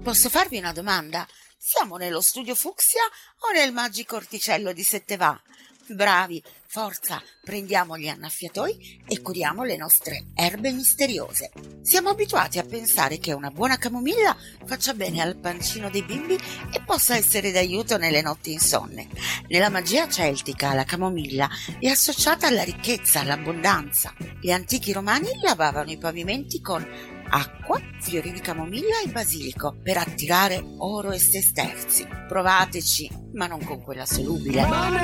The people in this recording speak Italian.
Posso farvi una domanda? Siamo nello studio fucsia o nel magico orticello di Settevà? Bravi, forza, prendiamo gli annaffiatoi e curiamo le nostre erbe misteriose. Siamo abituati a pensare che una buona camomilla faccia bene al pancino dei bimbi e possa essere d'aiuto nelle notti insonne. Nella magia celtica la camomilla è associata alla ricchezza, all'abbondanza. Gli antichi romani lavavano i pavimenti con acqua, fiori di camomilla e basilico per attirare oro e sesterzi. Provateci, ma non con quella solubile.